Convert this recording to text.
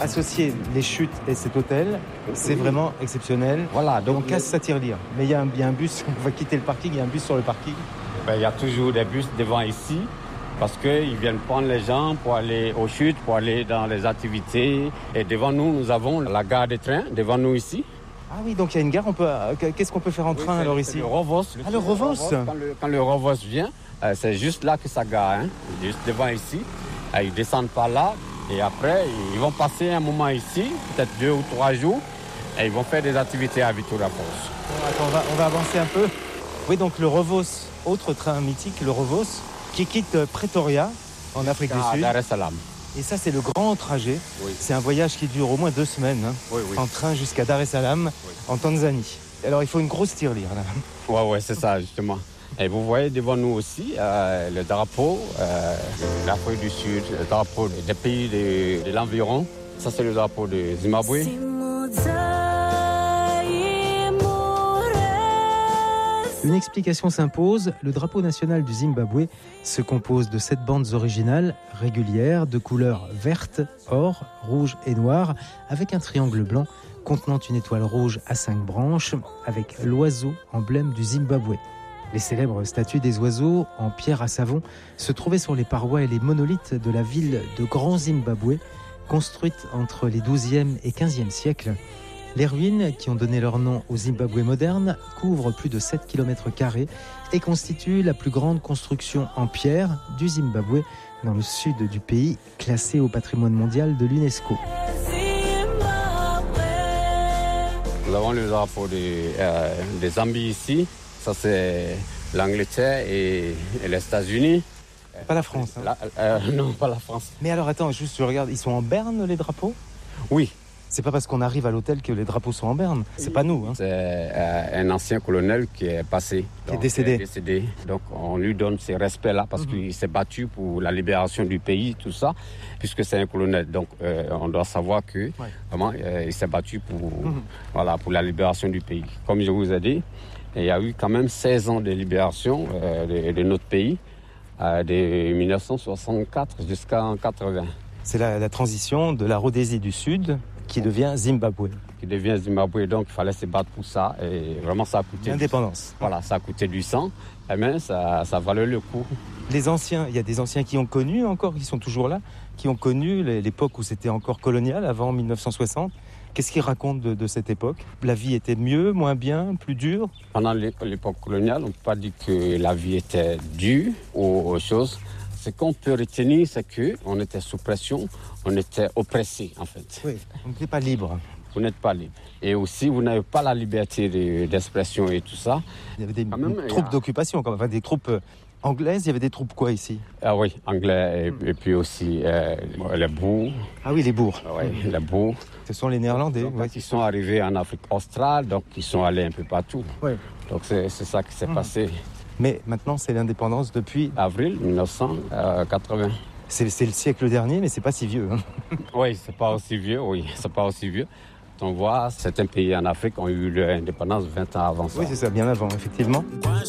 associer les chutes et cet hôtel, c'est vraiment exceptionnel. Voilà, donc on casse sa tirelire. Mais il y a un bus, on va quitter le parking, il y a un bus sur le parking. Il y a toujours des bus devant ici, parce qu'ils viennent prendre les gens pour aller aux chutes, pour aller dans les activités. Et devant nous, nous avons la gare des trains, devant nous ici. Ah oui, donc il y a une gare, qu'est-ce qu'on peut faire en train alors ici? Le Rovos. Le Rovos. Quand le Rovos vient, c'est juste là que ça gare, juste devant ici. Ils descendent par là et après, ils vont passer un moment ici, peut-être 2 ou 3 jours, et ils vont faire des activités à Vitória Falls. Attends, on va avancer un peu. Oui, donc le Rovos, autre train mythique, le Rovos, qui quitte Pretoria, en Afrique du Sud. Dar es Salaam. Et ça, c'est le grand trajet. Oui. C'est un voyage qui dure au moins 2 semaines, en train jusqu'à Dar es Salaam, en Tanzanie. Alors, il faut une grosse tirelire, là. Ouais, c'est ça, justement. Et vous voyez devant nous aussi le drapeau du Sud, le drapeau des pays de l'environ. Ça, c'est le drapeau de Zimbabwe. Une explication s'impose, le drapeau national du Zimbabwe se compose de 7 bandes originales, régulières, de couleurs verte, or, rouge et noir, avec un triangle blanc contenant une étoile rouge à 5 branches, avec l'oiseau emblème du Zimbabwe. Les célèbres statues des oiseaux, en pierre à savon, se trouvaient sur les parois et les monolithes de la ville de Grand Zimbabwe, construite entre les XIIe et XVe siècles. Les ruines, qui ont donné leur nom au Zimbabwe moderne, couvrent plus de 7 km² et constituent la plus grande construction en pierre du Zimbabwe, dans le sud du pays, classée au patrimoine mondial de l'UNESCO. Nous avons le drapeau des Zambie ici. Ça, c'est l'Angleterre et les États-Unis. Pas la France. Non, pas la France. Mais alors, attends, juste je regarde, ils sont en berne, les drapeaux ? Oui. C'est pas parce qu'on arrive à l'hôtel que les drapeaux sont en berne. C'est pas nous. C'est un ancien colonel qui est passé. Qui est décédé. Donc on lui donne ces respects-là parce qu'il s'est battu pour la libération du pays, tout ça, puisque c'est un colonel. Donc on doit savoir que vraiment il s'est battu pour la libération du pays. Comme je vous ai dit, il y a eu quand même 16 ans de libération de notre pays, de 1964 jusqu'à 1980. C'est la transition de la Rhodésie du Sud qui devient Zimbabwe. Donc il fallait se battre pour ça et vraiment ça a coûté... L'indépendance. Voilà, ça a coûté du sang, mais ça valait le coup. Les anciens, il y a des anciens qui ont connu encore, qui sont toujours là, qui ont connu l'époque où c'était encore colonial, avant 1960. Qu'est-ce qu'ils racontent de cette époque ? La vie était mieux, moins bien, plus dure ? Pendant l'époque coloniale, on ne peut pas dire que la vie était dure ou autre chose. Ce qu'on peut retenir, c'est qu'on était sous pression, on était oppressé en fait. Oui, on n'était pas libre. Vous n'êtes pas libre. Et aussi, vous n'avez pas la liberté d'expression et tout ça. Il y avait des troupes d'occupation, enfin, des troupes anglaises. Il y avait des troupes quoi ici ? Ah oui, anglais et puis aussi les bourgs. Ah oui, les bourgs. Oui, les bourgs. Ce sont les Néerlandais. Qui sont arrivés en Afrique australe, donc ils sont allés un peu partout. Oui. Donc c'est ça qui s'est passé. Mais maintenant, c'est l'indépendance depuis... avril 1980. C'est le siècle dernier, mais c'est pas si vieux. Oui, c'est pas aussi vieux. On voit, certains pays en Afrique ont eu l'indépendance 20 ans avant ça. Oui, c'est ça, bien avant, effectivement.